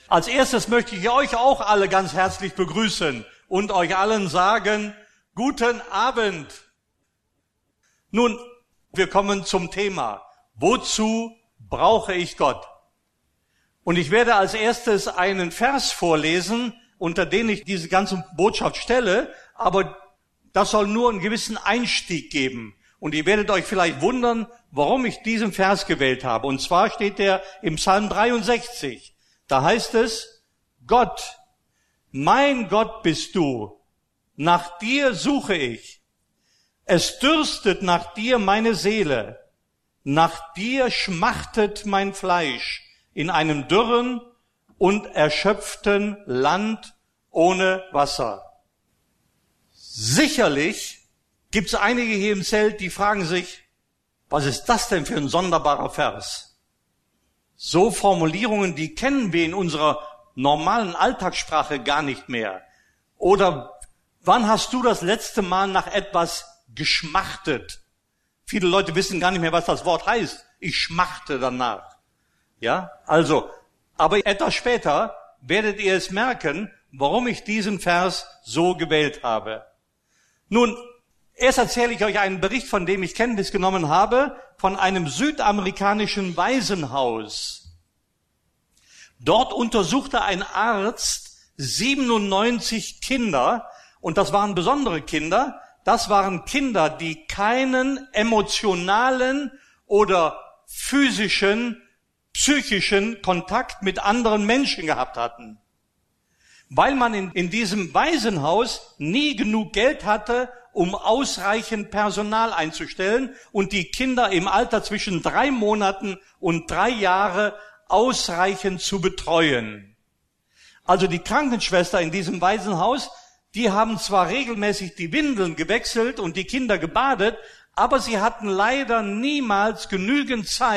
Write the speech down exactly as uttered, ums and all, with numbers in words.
Als erstes möchte ich euch auch alle ganz herzlich begrüßen und euch allen sagen, guten Abend. Nun, wir kommen zum Thema. Wozu brauche ich Gott? Und ich werde als erstes einen Vers vorlesen, unter den ich diese ganze Botschaft stelle, aber das soll nur einen gewissen Einstieg geben. Und ihr werdet euch vielleicht wundern, warum ich diesen Vers gewählt habe. Und zwar steht der im Psalm dreiundsechzig. Da heißt es, Gott, mein Gott bist du, nach dir suche ich. Es dürstet nach dir meine Seele, nach dir schmachtet mein Fleisch in einem dürren und erschöpften Land ohne Wasser. Sicherlich gibt es einige hier im Zelt, die fragen sich, was ist das denn für ein sonderbarer Vers? So Formulierungen, die kennen wir in unserer normalen Alltagssprache gar nicht mehr. Oder wann hast du das letzte Mal nach etwas geschmachtet? Viele Leute wissen gar nicht mehr, was das Wort heißt. Ich schmachte danach. Ja, also, aber etwas später werdet ihr es merken, warum ich diesen Vers so gewählt habe. Nun, erst erzähle ich euch einen Bericht, von dem ich Kenntnis genommen habe, von einem südamerikanischen Waisenhaus. Dort untersuchte ein Arzt siebenundneunzig Kinder, und das waren besondere Kinder. Das waren Kinder, die keinen emotionalen oder physischen, psychischen Kontakt mit anderen Menschen gehabt hatten. Weil man in, in diesem Waisenhaus nie genug Geld hatte, um ausreichend Personal einzustellen und die Kinder im Alter zwischen drei Monaten und drei Jahre ausreichend zu betreuen. Also die Krankenschwester in diesem Waisenhaus, die haben zwar regelmäßig die Windeln gewechselt und die Kinder gebadet, aber sie hatten leider niemals genügend Zeit,